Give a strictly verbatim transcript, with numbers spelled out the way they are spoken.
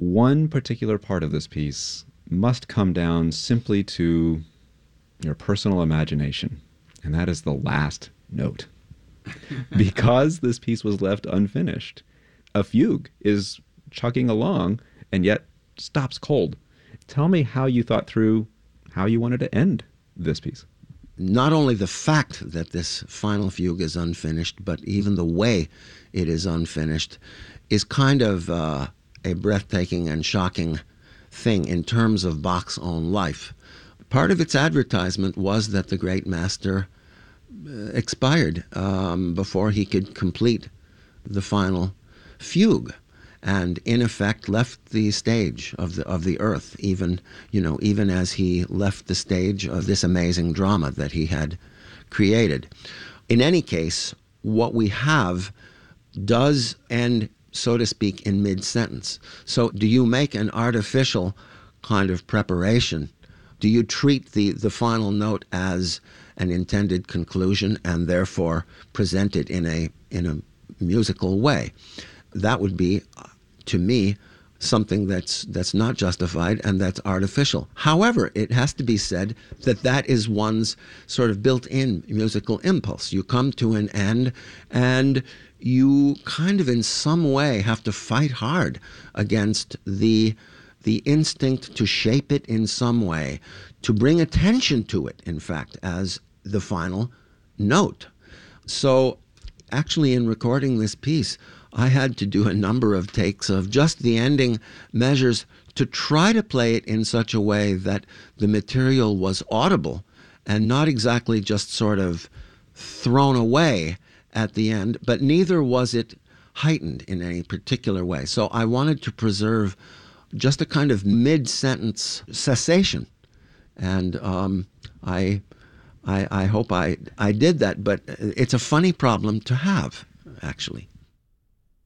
one particular part of this piece must come down simply to your personal imagination, and that is the last note. Because this piece was left unfinished, a fugue is chugging along and yet stops cold. Tell me how you thought through how you wanted to end this piece. Not only the fact that this final fugue is unfinished, but even the way it is unfinished is kind of uh, a breathtaking and shocking thing in terms of Bach's own life. Part of its advertisement was that the great master uh, expired um, before he could complete the final fugue, and in effect left the stage of the of the earth, even you know even as he left the stage of this amazing drama that he had created. In any case, what we have does end, so to speak, in mid-sentence. So do you make an artificial kind of preparation? Do you treat the, the final note as an intended conclusion and therefore present it in a in a musical way? That would be, to me, something that's that's not justified and that's artificial. However, it has to be said that that is one's sort of built-in musical impulse. You come to an end and you kind of in some way have to fight hard against the the instinct to shape it in some way, to bring attention to it, in fact, as the final note. So actually in recording this piece, I had to do a number of takes of just the ending measures to try to play it in such a way that the material was audible and not exactly just sort of thrown away at the end, but neither was it heightened in any particular way. So I wanted to preserve just a kind of mid-sentence cessation. And um, I, I, I hope I, I did that, but it's a funny problem to have, actually.